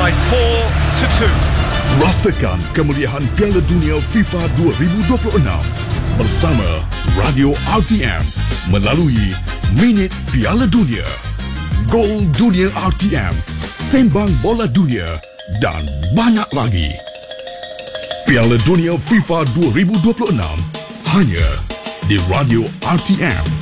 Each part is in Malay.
by 4-2. Rasakan kemeriahan Piala Dunia FIFA 2026 bersama Radio RTM melalui Minit Piala Dunia, Gol Dunia RTM, Sembang Bola Dunia dan banyak lagi. Piala Dunia FIFA 2026 hanya di Radio RTM.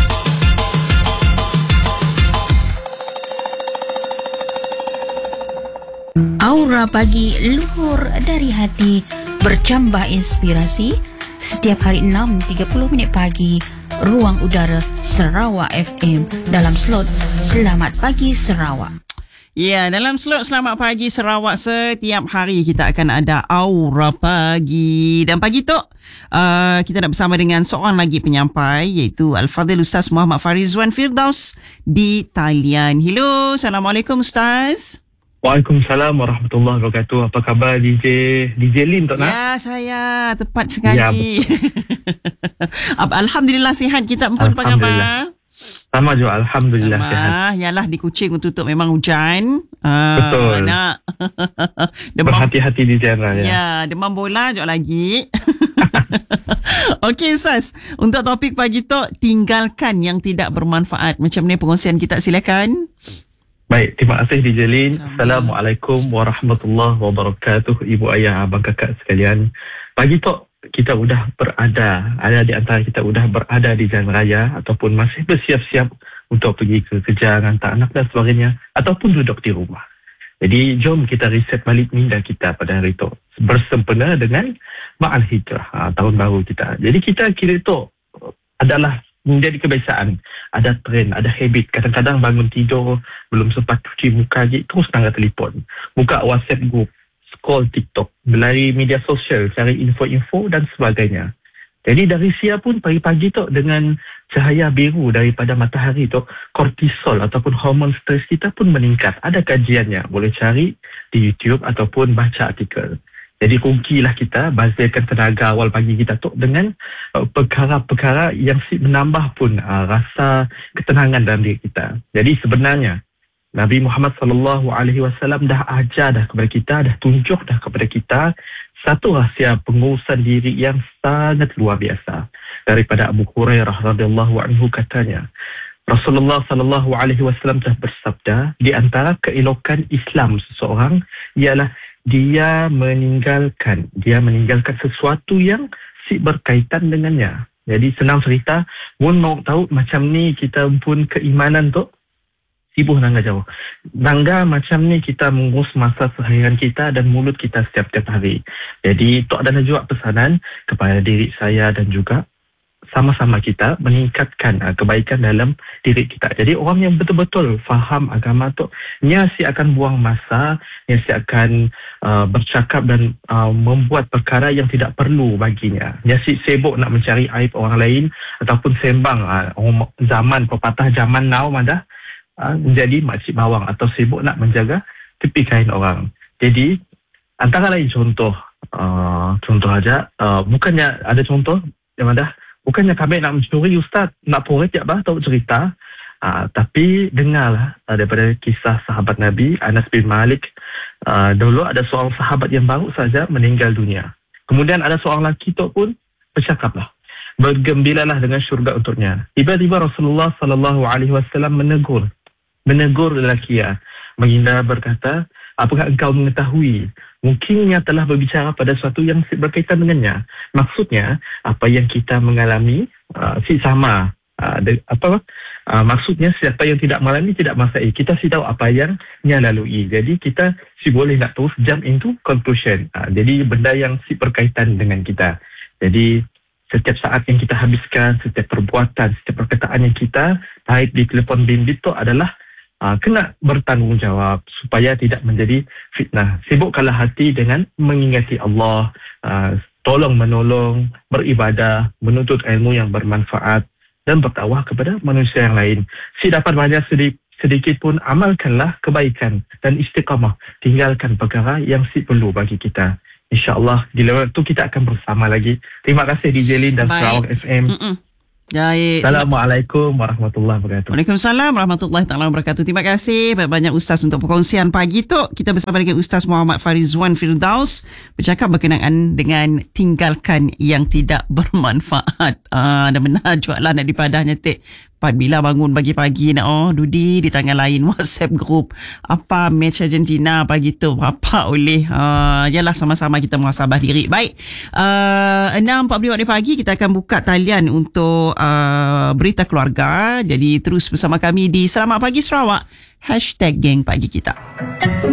Aura pagi luhur dari hati, bercambah inspirasi. Setiap hari 6.30 pagi, Ruang Udara Sarawak FM dalam slot Selamat Pagi Sarawak. Ya, dalam slot Selamat Pagi Sarawak setiap hari kita akan ada Aura Pagi. Dan pagi tu kita nak bersama dengan seorang lagi penyampai, iaitu Al-Fadhil Ustaz Muhammad Farizwan Firdaus di Talian. Hello, Assalamualaikum Ustaz. Waalaikumsalam warahmatullahi wabarakatuh. Apa khabar DJ Lin tak nak? Ya, saya tepat sekali. Ya, Alhamdulillah sihat. Kita pun apa khabar? Sama juga, Alhamdulillah sihat. Yalah, di Kuching tutup memang hujan. Betul. Nak berhati-hati di jalan. Ya, demam bola jom lagi. Okey Ustaz, untuk topik pagi tu, tinggalkan yang tidak bermanfaat. Macam ni perkongsian kita, silakan. Baik, terima kasih DJ Lin. Assalamualaikum warahmatullahi wabarakatuh. Ibu ayah, abang kakak sekalian. Pagi tu kita sudah berada, ada di antara kita sudah berada di jalan raya ataupun masih bersiap-siap untuk pergi ke kerja, hantar anak dan sebagainya, ataupun duduk di rumah. Jadi jom kita reset balik minda kita pada hari itu, bersempena dengan Ma'al Hijrah, tahun baru kita. Jadi kita kira itu adalah menjadi kebiasaan, ada trend, ada habit. Kadang-kadang bangun tidur, belum sempat cuci muka lagi, terus angkat telefon, buka WhatsApp group, scroll TikTok, berlari media sosial, cari info-info dan sebagainya. Jadi dari siap pun pagi-pagi tu dengan cahaya biru daripada matahari tu, kortisol ataupun hormon stres kita pun meningkat. Ada kajiannya, boleh cari di YouTube ataupun baca artikel. Jadi rugilah kita bazirkan tenaga awal pagi kita tu dengan perkara-perkara yang menambah pun rasa ketenangan dalam diri kita. Jadi sebenarnya Nabi Muhammad SAW dah ajar dah kepada kita, dah tunjuk dah kepada kita satu rahsia pengurusan diri yang sangat luar biasa. Daripada Abu Hurairah radhiyallahu anhu katanya, Rasulullah SAW telah bersabda, di antara keelokan Islam seseorang ialah dia meninggalkan sesuatu yang berkaitan dengannya. Jadi senang cerita, pun mau tahu macam ni kita pun keimanan tu sibuk nangga jauh. Nangga macam ni kita mengurus masa seharian kita dan mulut kita setiap hari. Jadi tok ada juga pesanan kepada diri saya dan juga sama-sama kita meningkatkan kebaikan dalam diri kita. Jadi orang yang betul-betul faham agama tu, dia akan buang masa, dia akan bercakap dan membuat perkara yang tidak perlu baginya. Dia sibuk nak mencari aib orang lain ataupun sembang zaman pepatah zaman now dah menjadi makcik bawang atau sibuk nak menjaga tepi kain orang. Jadi antara lain contoh aja, bukannya ada contoh yang dah bukannya kami nak mencuri Ustaz, nak poret tak bah tahu cerita. Tapi dengarlah daripada kisah sahabat Nabi Anas bin Malik. Dulu ada seorang sahabat yang baru saja meninggal dunia. Kemudian ada seorang lelaki tu pun bercakaplah, bergembiralah dengan syurga untuknya. Tiba-tiba Rasulullah SAW menegur lelaki ya. Baginda berkata, apakah engkau mengetahui mungkin ia telah berbicara pada sesuatu yang berkaitan dengannya? Maksudnya apa yang kita mengalami sama. Maksudnya siapa yang tidak mengalami tidak masalah. Kita tahu apa yang ia lalui. Jadi kita boleh nak terus jump into conclusion. Jadi benda yang berkaitan dengan kita. Jadi setiap saat yang kita habiskan, setiap perbuatan, setiap perkataan yang kita taip di telefon bimbit tu adalah kena bertanggungjawab supaya tidak menjadi fitnah. Sibukkanlah hati dengan mengingati Allah, tolong-menolong, beribadah, menuntut ilmu yang bermanfaat dan bertakwah kepada manusia yang lain. Si dapat banyak sedikit pun amalkanlah kebaikan dan istiqamah. Tinggalkan perkara yang perlu bagi kita. InsyaAllah di lain waktu kita akan bersama lagi. Terima kasih DJ Lin dan Sarawak FM. Baik. Assalamualaikum warahmatullahi wabarakatuh. Waalaikumsalam warahmatullahi taala wabarakatuh. Terima kasih banyak Ustaz untuk perkongsian pagi tu. Kita bersama dengan Ustaz Muhammad Farizwan Firdaus bercakap berkenaan dengan tinggalkan yang tidak bermanfaat. Dah benar jualan nak dipadahnya tik. Bila bangun pagi-pagi nak dudi di tangan lain WhatsApp group apa match Argentina pagi tu apa oleh yalah sama-sama kita muhasabah diri. Baik, 6.40 pagi kita akan buka talian untuk berita keluarga. Jadi terus bersama kami di Selamat Pagi Sarawak #geng pagi kita.